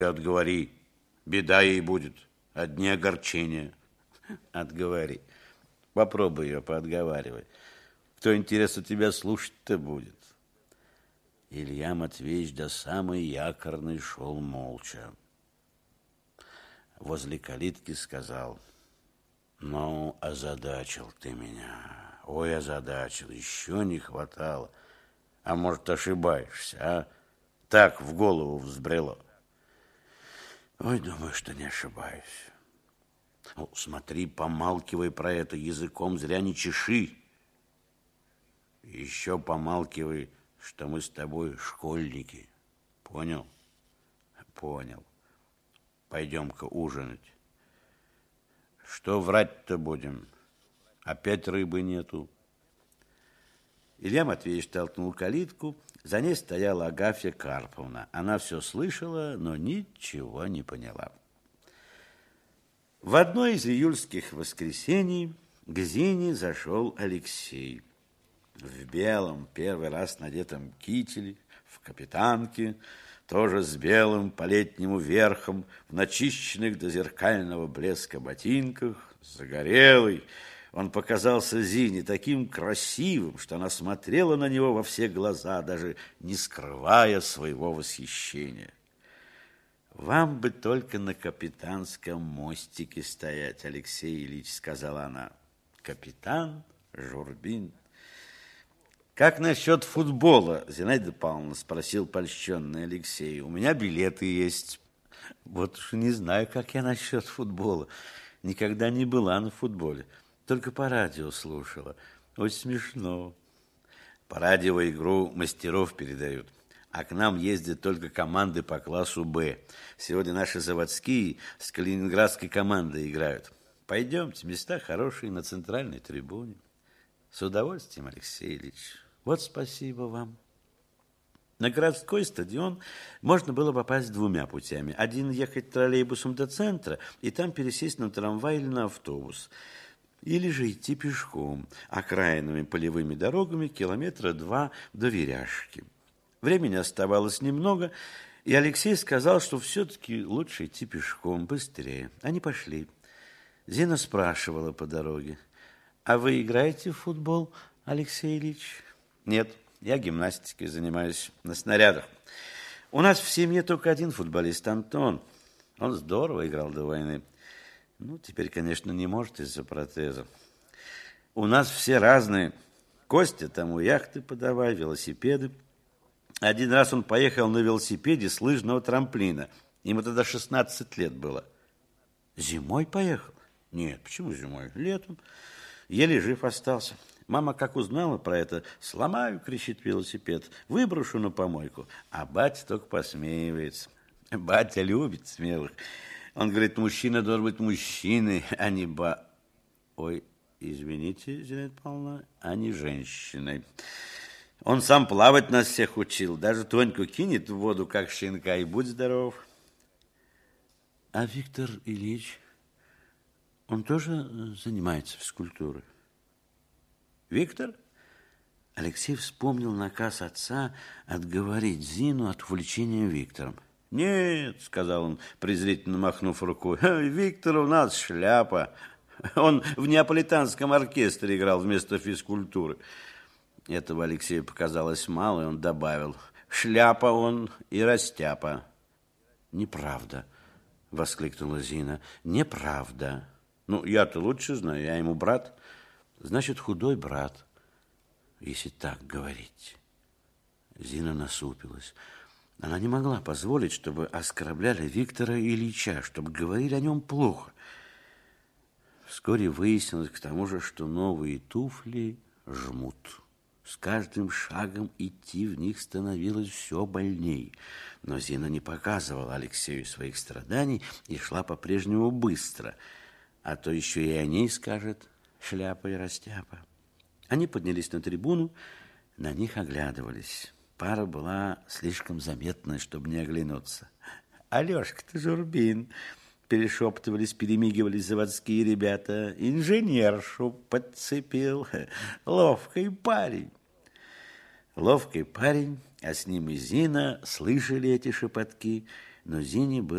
Отговори, беда ей будет, одни огорчения. Отговори. Попробуй ее поотговаривай. Кто, интересно, тебя слушать-то будет? Илья Матвеевич до самой якорной шел молча. Возле калитки сказал: ну, озадачил ты меня. Ой, озадачил, еще не хватало. А может, ошибаешься, а? Так в голову взбрело. Ой, думаю, что не ошибаюсь. Ну, смотри, помалкивай про это, языком зря не чеши. Еще помалкивай, что мы с тобой школьники. Понял? Понял. Пойдем-ка ужинать. Что врать-то будем? Опять рыбы нету. Илья Матвеевич толкнул калитку. За ней стояла Агафья Карповна. Она все слышала, но ничего не поняла. В одно из июльских воскресений к Зине зашел Алексей. В белом, первый раз надетом кителе, в капитанке, тоже с белым по-летнему верхом, в начищенных до зеркального блеска ботинках, загорелый. Он показался Зине таким красивым, что она смотрела на него во все глаза, даже не скрывая своего восхищения. «Вам бы только на капитанском мостике стоять, Алексей Ильич», — сказала она. «Капитан Журбин». «Как насчет футбола, Зинаида Павловна?» — спросил польщенный Алексей. «У меня билеты есть». «Вот уж не знаю, как я насчет футбола. Никогда не была на футболе. Только по радио слушала. Очень смешно». «По радио игру мастеров передают. А к нам ездят только команды по классу «Б». Сегодня наши заводские с калининградской командой играют. Пойдемте, места хорошие на центральной трибуне». «С удовольствием, Алексей Ильич. Вот спасибо вам». На городской стадион можно было попасть двумя путями. Один – ехать троллейбусом до центра и там пересесть на трамвай или на автобус. Или же идти пешком, окраинными полевыми дорогами километра 2 до Веряжки. Времени оставалось немного, и Алексей сказал, что все-таки лучше идти пешком, быстрее. Они пошли. Зина спрашивала по дороге: «А вы играете в футбол, Алексей Ильич?» «Нет, я гимнастикой занимаюсь на снарядах. У нас в семье только один футболист, Антон. Он здорово играл до войны. Ну, теперь, конечно, не может из-за протеза. У нас все разные. Костя тому яхты подавай, велосипеды. Один раз он поехал на велосипеде с лыжного трамплина. Ему тогда 16 лет было». «Зимой поехал?» «Нет, почему зимой? Летом. Еле жив остался. Мама, как узнала про это: сломаю, кричит, велосипед, выброшу на помойку». А батя только посмеивается. Батя любит смелых. Он говорит, мужчина должен быть мужчиной, а не Ой, извините, Зинаида Павловна, а не женщиной. Он сам плавать нас всех учил. Даже Тоньку кинет в воду, как щенка, и будь здоров. А Виктор Ильич, он тоже занимается физкультурой? Виктор? Алексей вспомнил наказ отца отговорить Зину от увлечения Виктором. «Нет», — сказал он, презрительно махнув рукой, «Виктор у нас шляпа. Он в неаполитанском оркестре играл вместо физкультуры». Этого Алексею показалось мало, и он добавил: «Шляпа он и растяпа». «Неправда», — воскликнула Зина, «неправда». «Ну, я-то лучше знаю, я ему брат». «Значит, худой брат, если так говорить». Зина насупилась. Она не могла позволить, чтобы оскорбляли Виктора Ильича, чтобы говорили о нем плохо. Вскоре выяснилось к тому же, что новые туфли жмут. С каждым шагом идти в них становилось все больней. Но Зина не показывала Алексею своих страданий и шла по-прежнему быстро. А то еще и о ней скажет шляпа и растяпа. Они поднялись на трибуну, на них оглядывались. Пара была слишком заметная, чтобы не оглянуться. «Алешка-то Журбин!» Перешептывались, перемигивались заводские ребята. «Инженершу подцепил. Ловкий парень». Ловкий парень, а с ним и Зина, слышали эти шепотки. Но Зине было